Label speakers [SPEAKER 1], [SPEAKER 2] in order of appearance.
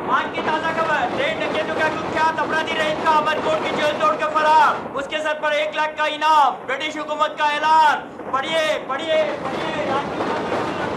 [SPEAKER 1] आज की ताजा खबर, ट्रेन डकैतों का कुख्यात अपराधी रहीम का अमरकोट की जेल तोड़कर फरार, उसके सर पर 1 लाख का इनाम, ब्रिटिश हुकूमत का ऐलान। पढ़िए पढ़िए पढ़िए।